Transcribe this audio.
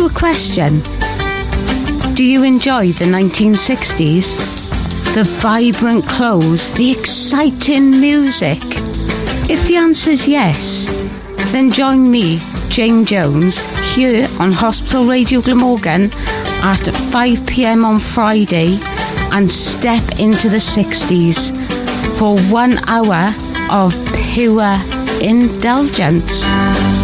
you a question. Do you enjoy the 1960s? The vibrant clothes, the exciting music? If the answer's yes, then join me, Jane Jones, here on Hospital Radio Glamorgan at 5 p.m. on Friday and step into the 60s for 1 hour of pure indulgence.